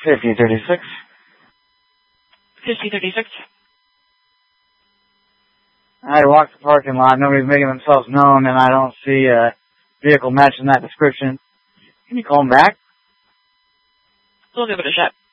5036. 5036. I walked the parking lot. Nobody's making themselves known, and I don't see a vehicle matching that description. Can you call them back? We'll give it a shot.